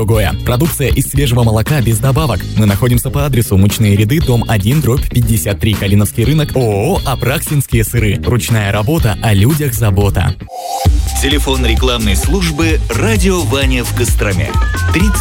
другое. Продукция из свежего молока без добавок. Мы находимся по адресу Мучные ряды, дом 1/53, Калиновский рынок, ООО «Апраксинские сыры». Ручная работа, о людях забота. Телефон рекламной службы «Радио Ваня» в Костроме.